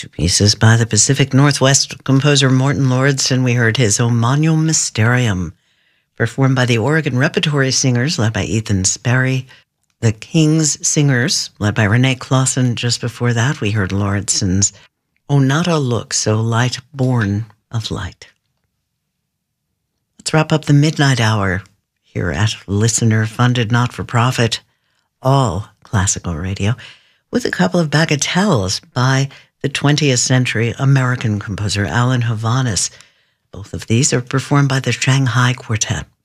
Two pieces by the Pacific Northwest composer Morton Lordson. We heard his O Magnum Mysterium, performed by the Oregon Repertory Singers, led by Ethan Sperry. The King's Singers, led by Renee Clausen. Just before that, we heard Lordson's O Not a Look So Light, Born of Light. Let's wrap up the midnight hour here at listener-funded, not-for-profit, all classical radio, with a couple of bagatelles by the 20th century American composer Alan Hovhaness. Both of these are performed by the Shanghai Quartet.